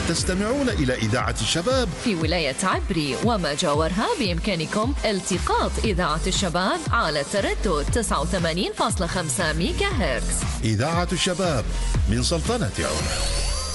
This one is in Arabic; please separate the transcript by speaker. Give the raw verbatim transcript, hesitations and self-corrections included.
Speaker 1: تستمعون إلى إذاعة الشباب
Speaker 2: في ولاية عبري وما جاورها. بإمكانكم التقاط إذاعة الشباب على تردد تسعة وثمانين فاصلة خمسة ميجا هرتز.
Speaker 1: إذاعة الشباب من سلطنة عمان.